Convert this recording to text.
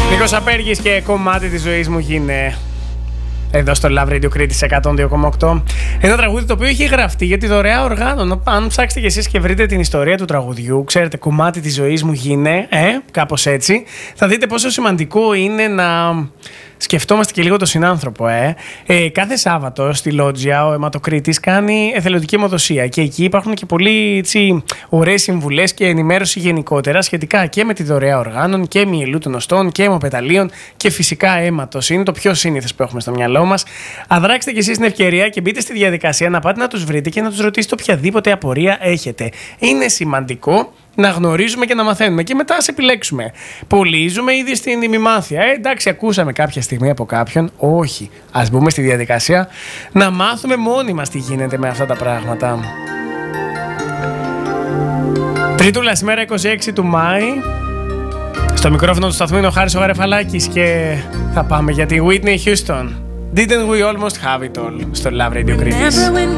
Νίκος Απέργης και κομμάτι της ζωής μου γίνε εδώ στο Love Radio Κρήτης 102,8. Ένα τραγούδι το οποίο έχει γραφτεί για τη δωρεά οργάνων. Αν ψάξετε κι εσείς και βρείτε την ιστορία του τραγουδιού, ξέρετε, κομμάτι της ζωής μου γίνε, κάπως έτσι, θα δείτε πόσο σημαντικό είναι να σκεφτόμαστε και λίγο τον συνάνθρωπο. Κάθε Σάββατο στη Λότζια ο αιματοκρίτης κάνει εθελοντική αιμοδοσία και εκεί υπάρχουν και πολύ ωραίες συμβουλές και ενημέρωση γενικότερα σχετικά και με τη δωρεά οργάνων και μυελού των οστών και αιμοπεταλίων και φυσικά αίματος. Είναι το πιο σύνηθες που έχουμε στο μυαλό μας. Αδράξτε κι εσείς την ευκαιρία και μπείτε στη διαδικασία να πάτε να τους βρείτε και να τους ρωτήσετε οποιαδήποτε απορία έχετε. Είναι σημαντικό να γνωρίζουμε και να μαθαίνουμε και μετά ας επιλέξουμε. Πολλοί ζούμε ήδη στην ημιμάθεια. Εντάξει, ακούσαμε κάποια στιγμή από κάποιον. Όχι. Ας μπούμε στη διαδικασία να μάθουμε μόνοι μας τι γίνεται με αυτά τα πράγματα. Τρίτουλα σήμερα 26 του Μάη. Στο μικρόφωνο του σταθμού είναι ο Χάρης ο Γαρεφαλάκης και θα πάμε για τη Whitney Houston. Didn't we almost have it all στο Love Radio Κρήτης.